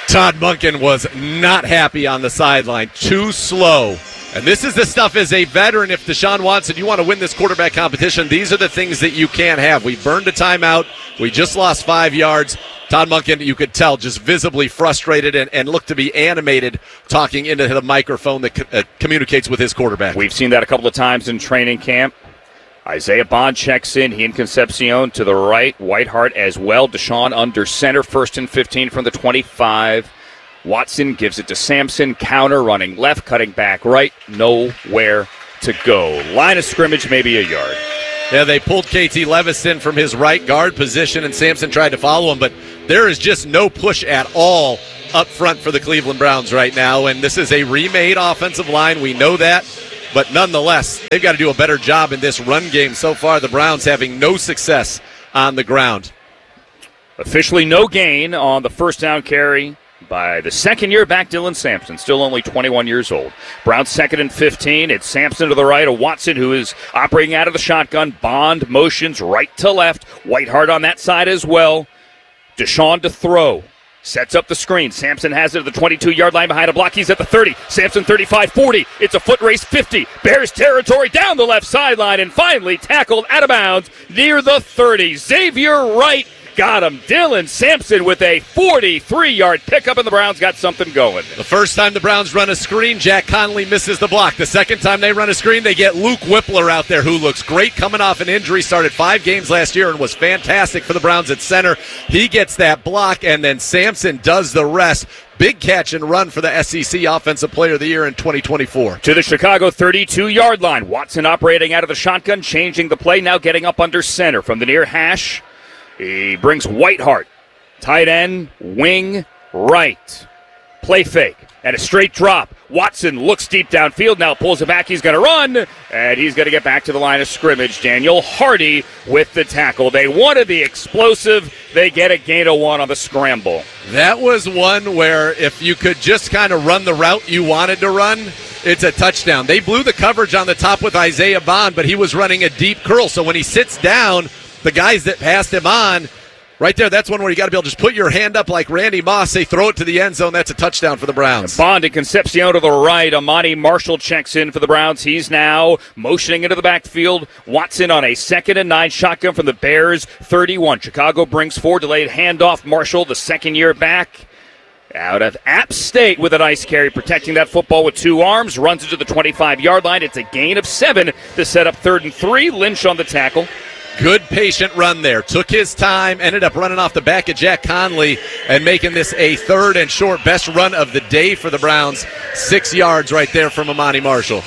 Todd Monken was not happy on the sideline. Too slow. And this is the stuff as a veteran. If Deshaun Watson, you want to win this quarterback competition, these are the things that you can't have. We burned a timeout. We just lost 5 yards. Todd Monken, you could tell, just visibly frustrated and looked to be animated talking into the microphone that communicates with his quarterback. We've seen that a couple of times in training camp. Isaiah Bond checks in. He and Concepcion to the right. Whitehart as well. Deshaun under center. 1st and 15 from the 25. Watson gives it to Sampson. Counter running left, cutting back right. Nowhere to go. Line of scrimmage, maybe a yard. Yeah, they pulled KT Levis in from his right guard position, and Sampson tried to follow him, but there is just no push at all up front for the Cleveland Browns right now, and this is a remade offensive line. We know that, but nonetheless, they've got to do a better job in this run game. So far, the Browns having no success on the ground. Officially no gain on the first down carry by the second-year back Dylan Sampson, still only 21 years old. Browns 2nd and 15. It's Sampson to the right, a Watson who is operating out of the shotgun. Bond motions right to left. Whitehart on that side as well. Deshaun to throw. Sets up the screen. Sampson has it at the 22-yard line behind a block. He's at the 30. Sampson 35, 40. It's a foot race 50. Bears territory down the left sideline and finally tackled out of bounds near the 30. Xavier Wright got him. Dylan Sampson with a 43-yard pickup, and the Browns got something going. The first time the Browns run a screen, Jack Conley misses the block. The second time they run a screen, they get Luke Whippler out there, who looks great coming off an injury, started 5 games last year and was fantastic for the Browns at center. He gets that block, and then Sampson does the rest. Big catch and run for the SEC Offensive Player of the Year in 2024. To the Chicago 32-yard line. Watson operating out of the shotgun, changing the play, now getting up under center from the near hash. He brings Whitehart, tight end, wing, right. Play fake and a straight drop. Watson looks deep downfield, now pulls it back. He's going to run, and he's going to get back to the line of scrimmage. Daniel Hardy with the tackle. They wanted the explosive. They get a gain of 1 on the scramble. That was one where if you could just kind of run the route you wanted to run, it's a touchdown. They blew the coverage on the top with Isaiah Bond, but he was running a deep curl. So when he sits down, the guys that passed him on, right there, that's one where you got to be able to just put your hand up like Randy Moss, say throw it to the end zone. That's a touchdown for the Browns. Bond and Concepcion to the right. Amani Marshall checks in for the Browns. He's now motioning into the backfield. Watson on a 2nd and 9 shotgun from the Bears 31. Chicago brings 4, delayed handoff. Marshall, the second-year back out of App State with a nice carry, protecting that football with 2 arms, runs it to the 25-yard line. It's a gain of 7 to set up 3rd and 3. Lynch on the tackle. Good patient run there. Took his time, ended up running off the back of Jack Conley and making this a 3rd and short. Best run of the day for the Browns. 6 yards right there from Amani Marshall.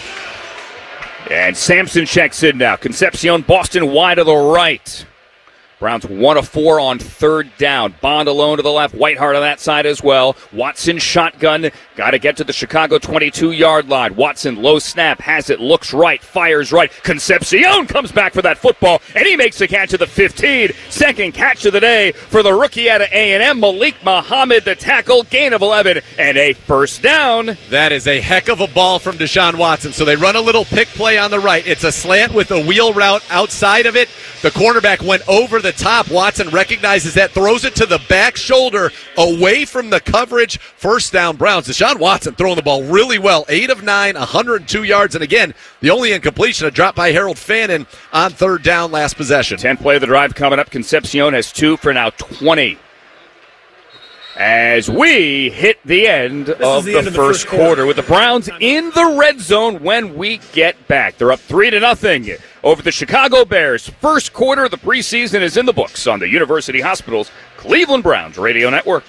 And Sampson checks in now. Concepcion, Boston wide to the right. Browns 1 of 4 on 3rd down. Bond alone to the left. Whitehart on that side as well. Watson shotgun. Got to get to the Chicago 22-yard line. Watson low snap. Has it. Looks right. Fires right. Concepcion comes back for that football. And he makes the catch of the 15. Second catch of the day for the rookie out of A&M. Malik Muhammad, the tackle. Gain of 11 and a first down. That is a heck of a ball from Deshaun Watson. So they run a little pick play on the right. It's a slant with a wheel route outside of it. The cornerback went over the top. Watson recognizes that, throws it to the back shoulder away from the coverage. First down, Browns. Deshaun Watson throwing the ball really well. 8 of 9, 102 yards. And again, the only incompletion, a drop by Harold Fannin on 3rd down last possession. 10th play of the drive coming up. Concepcion has 2 for now 20. As we hit the end of the first quarter with the Browns in the red zone when we get back. They're up 3-0 over the Chicago Bears. First quarter of the preseason is in the books on the University Hospitals Cleveland Browns Radio Network.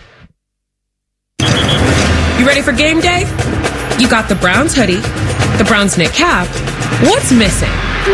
You ready for game day? You got the Browns hoodie, the Browns knit cap. What's missing?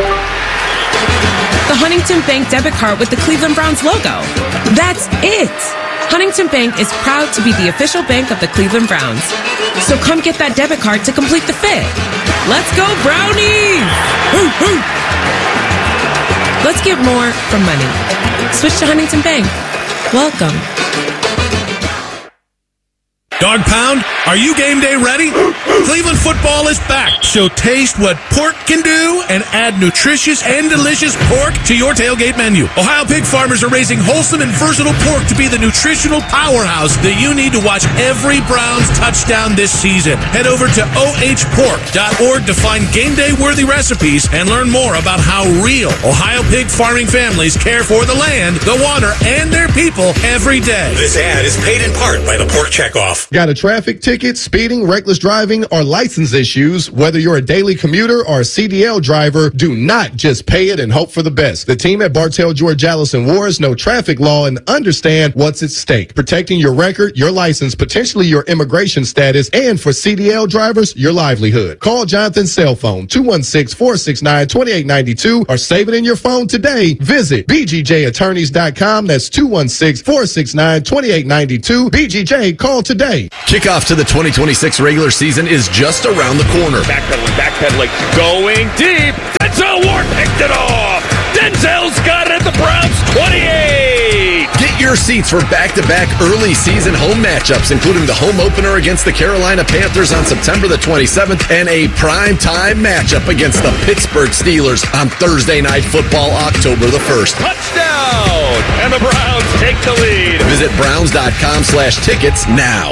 The Huntington Bank debit card with the Cleveland Browns logo. That's it. Huntington Bank is proud to be the official bank of the Cleveland Browns. So come get that debit card to complete the fit. Let's go, Brownies! Woo, woo. Let's get more from money. Switch to Huntington Bank. Welcome. Dog Pound, are you game day ready? Cleveland football is back, so taste what pork can do and add nutritious and delicious pork to your tailgate menu. Ohio pig farmers are raising wholesome and versatile pork to be the nutritional powerhouse that you need to watch every Browns touchdown this season. Head over to ohpork.org to find game day worthy recipes and learn more about how real Ohio pig farming families care for the land, the water, and their people every day. This ad is paid in part by the Pork Checkoff. Got a traffic ticket, speeding, reckless driving, or license issues? Whether you're a daily commuter or a CDL driver, do not just pay it and hope for the best. The team at Bartell, George, Allison Wars know traffic law and understand what's at stake. Protecting your record, your license, potentially your immigration status, and for CDL drivers, your livelihood. Call Jonathan's cell phone, 216-469-2892, or save it in your phone today. Visit bgjattorneys.com. That's 216-469-2892. BGJ, call today. Kickoff to the 2026 regular season is just around the corner. Backpedaling, going deep. Denzel Ward picked it off. Denzel's got it at the Browns 28. Get your seats for back-to-back early season home matchups, including the home opener against the Carolina Panthers on September the 27th and a primetime matchup against the Pittsburgh Steelers on Thursday Night Football, October the 1st. Touchdown! And the Browns take the lead. Visit browns.com/tickets now.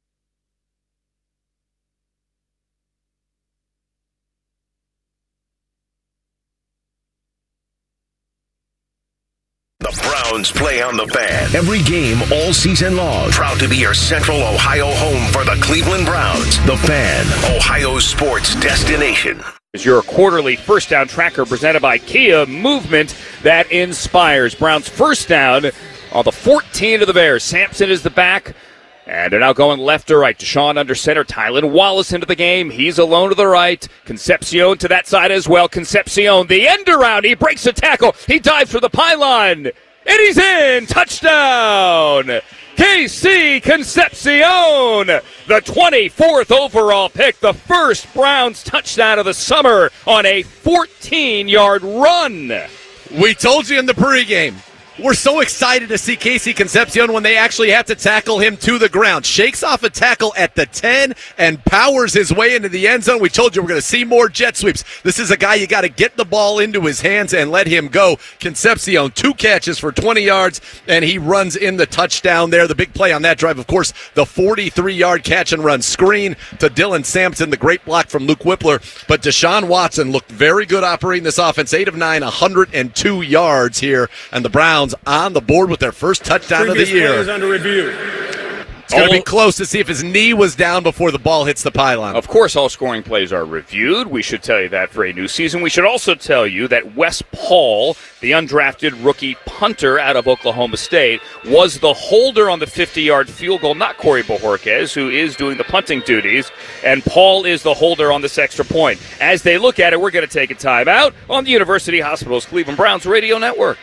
The Browns play on the Fan. Every game all season long. Proud to be your Central Ohio home for the Cleveland Browns. The Fan, Ohio's sports destination. Is your quarterly first down tracker presented by Kia, movement that inspires. Browns first down on the 14 of the Bears. Sampson is the back. And they're now going left to right. Deshaun under center. Tylan Wallace into the game. He's alone to the right. Concepcion to that side as well. Concepcion, the end around. He breaks the tackle. He dives for the pylon. And he's in. Touchdown. KC Concepcion, the 24th overall pick. The first Browns touchdown of the summer on a 14-yard run. We told you in the pregame. We're so excited to see KC Concepcion when they actually have to tackle him to the ground. Shakes off a tackle at the 10 and powers his way into the end zone. We told you we're going to see more jet sweeps. This is a guy you got to get the ball into his hands and let him go. Concepcion, 2 catches for 20 yards, and he runs in the touchdown there. The big play on that drive, of course, the 43-yard catch and run screen to Dylan Sampson, the great block from Luke Whippler. But Deshaun Watson looked very good operating this offense. 8 of 9, 102 yards here, and the Browns on the board with their first touchdown of the year. Is under review. It's going to be close to see if his knee was down before the ball hits the pylon. Of course, all scoring plays are reviewed. We should tell you that for a new season. We should also tell you that Wes Paul, the undrafted rookie punter out of Oklahoma State, was the holder on the 50-yard field goal, not Corey Bojorquez, who is doing the punting duties, and Paul is the holder on this extra point. As they look at it, we're going to take a timeout on the University Hospital's Cleveland Browns Radio Network.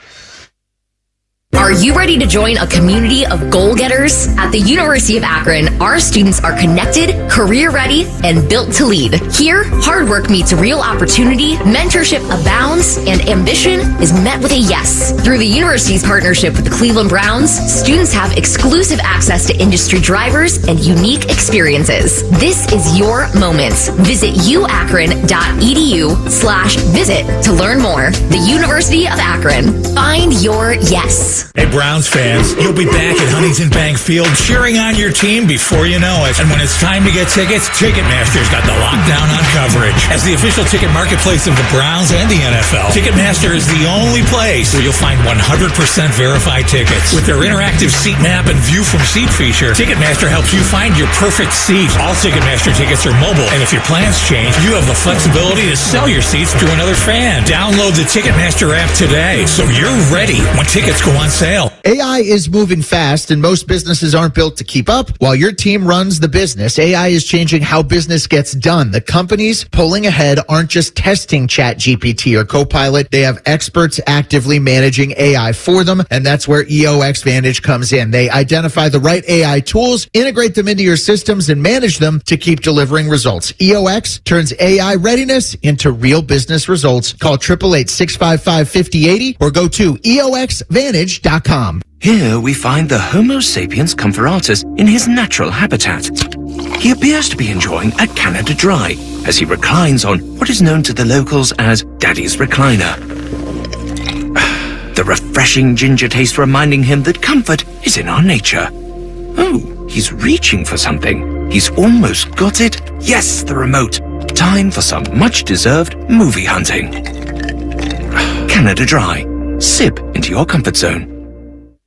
Are you ready to join a community of goal-getters? At the University of Akron, our students are connected, career-ready, and built to lead. Here, hard work meets real opportunity, mentorship abounds, and ambition is met with a yes. Through the university's partnership with the Cleveland Browns, students have exclusive access to industry drivers and unique experiences. This is your moment. Visit uakron.edu/visit to learn more. The University of Akron. Find your yes. Hey, Browns fans, you'll be back at Huntington Bank Field cheering on your team before you know it. And when it's time to get tickets, Ticketmaster's got the lockdown on coverage. As the official ticket marketplace of the Browns and the NFL, Ticketmaster is the only place where you'll find 100% verified tickets. With their interactive seat map and view from seat feature, Ticketmaster helps you find your perfect seat. All Ticketmaster tickets are mobile, and if your plans change, you have the flexibility to sell your seats to another fan. Download the Ticketmaster app today so you're ready when tickets go on sale. AI is moving fast, and most businesses aren't built to keep up. While your team runs the business, AI is changing how business gets done. The companies pulling ahead aren't just testing ChatGPT or Copilot. They have experts actively managing AI for them, and that's where EOX Vantage comes in. They identify the right AI tools, integrate them into your systems, and manage them to keep delivering results. EOX turns AI readiness into real business results. Call 888-655-5080 or go to EOXVantage.com. Here we find the Homo sapiens comparatus in his natural habitat. He appears to be enjoying a Canada Dry as he reclines on what is known to the locals as Daddy's Recliner. The refreshing ginger taste reminding him that comfort is in our nature. Oh, he's reaching for something. He's almost got it. Yes, the remote. Time for some much-deserved movie hunting. Canada Dry. Sip into your comfort zone.